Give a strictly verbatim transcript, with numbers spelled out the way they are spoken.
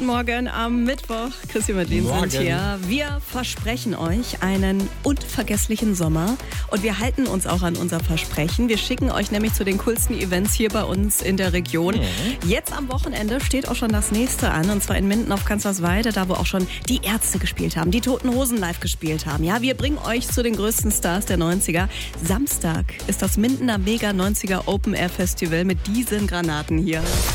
Guten Morgen am Mittwoch. Chrissy und Madeleine sind hier. Wir versprechen euch einen unvergesslichen Sommer und wir halten uns auch an unser Versprechen. Wir schicken euch nämlich zu den coolsten Events hier bei uns in der Region. Mhm. Jetzt am Wochenende steht auch schon das nächste an und zwar in Minden auf Kanzlersweide, da wo auch schon die Ärzte gespielt haben, die Toten Hosen live gespielt haben. Ja, wir bringen euch zu den größten Stars der neunziger. Samstag ist das Mindener Mega neunziger Open Air Festival mit diesen Granaten hier.